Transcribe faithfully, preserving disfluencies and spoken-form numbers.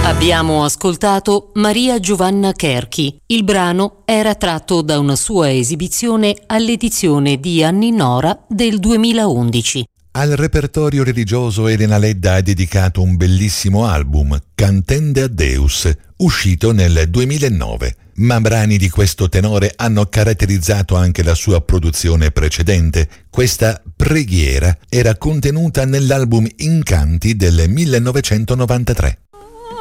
Abbiamo ascoltato Maria Giovanna Cherchi. Il brano era tratto da una sua esibizione all'edizione di Anni Nora del duemilaundici. Al repertorio religioso Elena Ledda ha dedicato un bellissimo album, Cantende a Deus, uscito nel duemilanove. Ma brani di questo tenore hanno caratterizzato anche la sua produzione precedente. Questa preghiera era contenuta nell'album Incanti del millenovecentonovantatré.